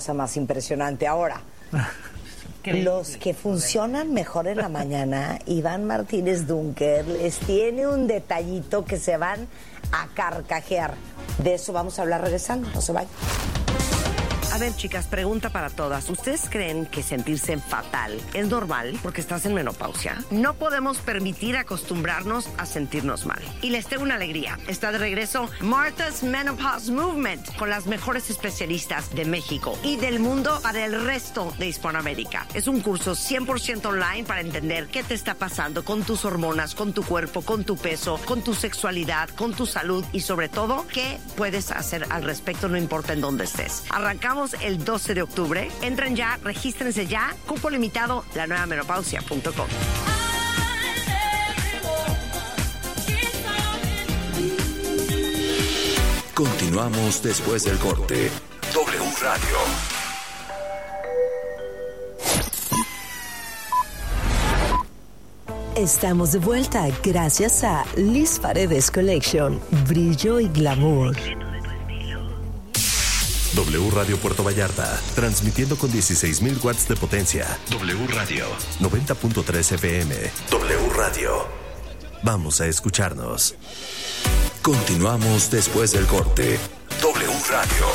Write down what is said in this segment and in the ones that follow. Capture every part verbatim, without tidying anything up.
cosa más impresionante ahora. Los que funcionan mejor en la mañana, Iván Martínez Dunker, les tiene un detallito que se van a carcajear. De eso vamos a hablar regresando, no se vayan. A ver, chicas, pregunta para todas. ¿Ustedes creen que sentirse fatal es normal porque estás en menopausia? No podemos permitir acostumbrarnos a sentirnos mal. Y les tengo una alegría. Está de regreso Martha's Menopause Movement con las mejores especialistas de México y del mundo para el resto de Hispanoamérica. Es un curso cien por ciento online para entender qué te está pasando con tus hormonas, con tu cuerpo, con tu peso, con tu sexualidad, con tu salud y sobre todo, qué puedes hacer al respecto, no importa en dónde estés. Arrancamos el doce de octubre. Entren ya, regístrense ya. Cupo limitado, la nueva menopausia punto com. Continuamos después del corte. W Radio. Estamos de vuelta gracias a Liz Paredes Collection. Brillo y glamour. W Radio Puerto Vallarta, transmitiendo con dieciséis mil watts de potencia. W Radio, noventa punto tres F M. W Radio. Vamos a escucharnos. Continuamos después del corte. W Radio.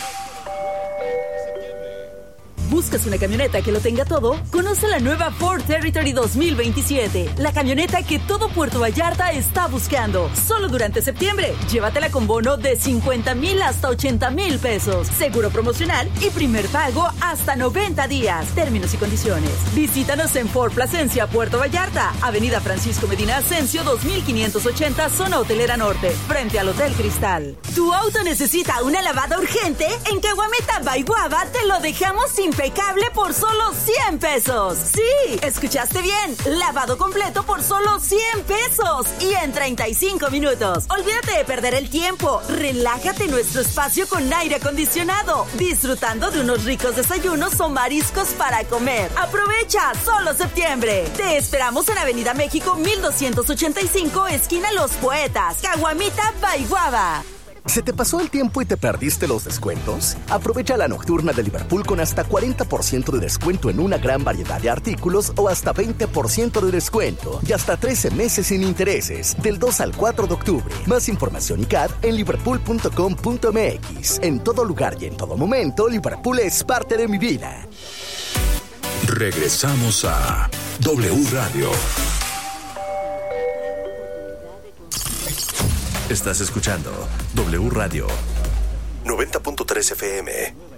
¿Buscas una camioneta que lo tenga todo? Conoce la nueva Ford Territory dos mil veintisiete, la camioneta que todo Puerto Vallarta está buscando. Solo durante septiembre, llévatela con bono de cincuenta mil hasta ochenta mil pesos, seguro promocional y primer pago hasta noventa días. Términos y condiciones. Visítanos en Ford Plasencia, Puerto Vallarta, Avenida Francisco Medina Ascencio dos mil quinientos ochenta, zona hotelera norte, frente al Hotel Cristal. ¿Tu auto necesita una lavada urgente? En Caguamita by Guava te lo dejamos sin impecable por solo cien pesos. Sí, escuchaste bien. Lavado completo por solo cien pesos y en treinta y cinco minutos. Olvídate de perder el tiempo. Relájate en nuestro espacio con aire acondicionado, disfrutando de unos ricos desayunos o mariscos para comer. Aprovecha, solo septiembre. Te esperamos en Avenida México mil doscientos ochenta y cinco, esquina Los Poetas, Caguamita by Guava. ¿Se te pasó el tiempo y te perdiste los descuentos? Aprovecha la nocturna de Liverpool con hasta cuarenta por ciento de descuento en una gran variedad de artículos o hasta veinte por ciento de descuento y hasta trece meses sin intereses del dos al cuatro de octubre. Más información y C A D en liverpool punto com punto m x. En todo lugar y en todo momento, Liverpool es parte de mi vida. Regresamos a W Radio. Estás escuchando W Radio noventa punto tres F M.